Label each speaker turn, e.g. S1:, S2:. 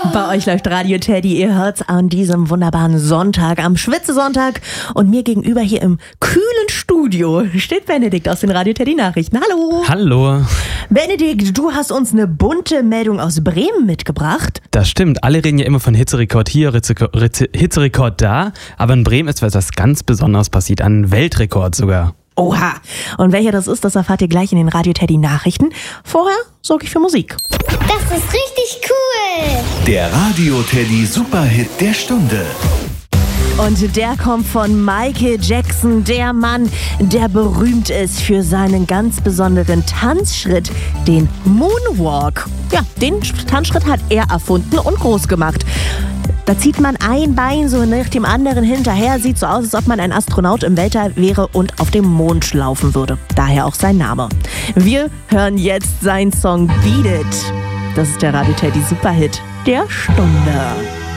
S1: Bei euch läuft Radio Teddy, ihr hört's an diesem wunderbaren Sonntag, am Schwitzesonntag. Und mir gegenüber hier im kühlen Studio steht Benedikt aus den Radio Teddy Nachrichten. Hallo.
S2: Hallo.
S1: Benedikt, du hast uns eine bunte Meldung aus Bremen mitgebracht.
S2: Das stimmt, alle reden ja immer von Hitzerekord hier, Hitzerekord da. Aber in Bremen ist etwas ganz Besonderes passiert, ein Weltrekord sogar.
S1: Oha. Und welcher das ist, das erfahrt ihr gleich in den Radio Teddy Nachrichten. Vorher sorge ich für Musik.
S3: Das ist richtig cool.
S4: Der Radio Teddy Superhit der Stunde.
S1: Und der kommt von Michael Jackson, der Mann, der berühmt ist für seinen ganz besonderen Tanzschritt, den Moonwalk. Ja, den Tanzschritt hat er erfunden und groß gemacht. Da zieht man ein Bein so nach dem anderen hinterher. Sieht so aus, als ob man ein Astronaut im Weltall wäre und auf dem Mond laufen würde. Daher auch sein Name. Wir hören jetzt seinen Song Beat It. Das ist der Radio Teddy Superhit der Stunde.